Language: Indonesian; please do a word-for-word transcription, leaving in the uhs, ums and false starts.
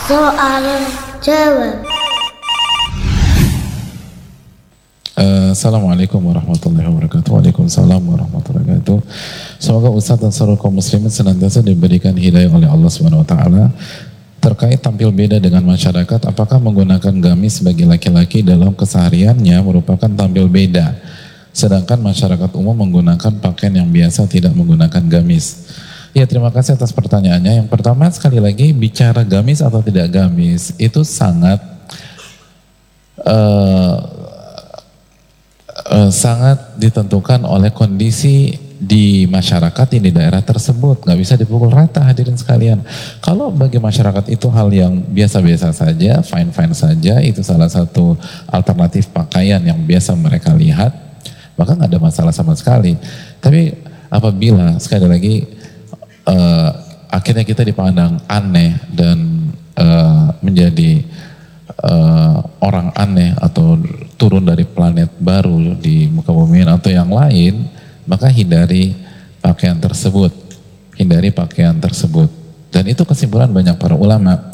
Soal jawab. Uh, Assalamualaikum warahmatullahi wabarakatuh. Waalaikumsalam warahmatullahi wabarakatuh. Semoga Ustaz dan seluruh kaum muslimin senantiasa diberikan hidayah oleh Allah Subhanahu wa taala. Terkait tampil beda dengan masyarakat, apakah menggunakan gamis sebagai laki-laki dalam kesehariannya merupakan tampil beda, sedangkan masyarakat umum menggunakan pakaian yang biasa tidak menggunakan gamis? Ya, terima kasih atas pertanyaannya. Yang pertama, sekali lagi, bicara gamis atau tidak gamis itu sangat uh, Uh, sangat ditentukan oleh kondisi di masyarakat di daerah tersebut. Nggak bisa dipukul rata, hadirin sekalian. Kalau bagi masyarakat itu hal yang biasa-biasa saja, fine-fine saja, itu salah satu alternatif pakaian yang biasa mereka lihat, maka nggak ada masalah sama sekali. Tapi apabila sekali lagi uh, akhirnya kita dipandang aneh dan uh, menjadi uh, orang aneh atau turun dari planet baru di muka bumi atau yang lain, maka hindari pakaian tersebut, hindari pakaian tersebut. Dan itu kesimpulan banyak para ulama.